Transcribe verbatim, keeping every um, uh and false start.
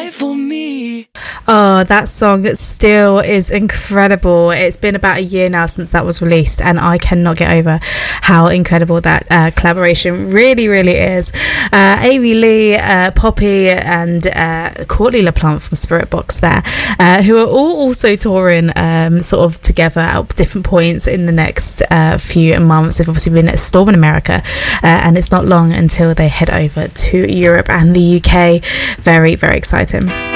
die for me. Oh, that song still is incredible. It's been about a year now since that was released, and I cannot get over how incredible that uh, collaboration really, really is. Uh, Amy Lee, uh, Poppy, and uh, Courtney LaPlante from Spirit Box there, uh, who are all also touring um, sort of together at different points in the next uh, few months. They've obviously been at Storm in America, uh, and it's not long until they head over to Europe and the U K. Very, very exciting.